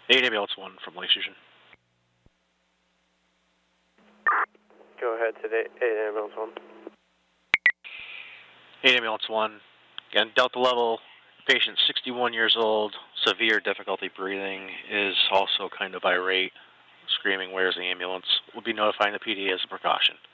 8 ambulance 1 from Lake Station. Go ahead to the 8 ambulance 1. 8 ambulance 1. Again, Delta level, patient 61 years old, severe difficulty breathing, is also kind of irate, screaming, "Where's the ambulance?" We'll be notifying the PD as a precaution.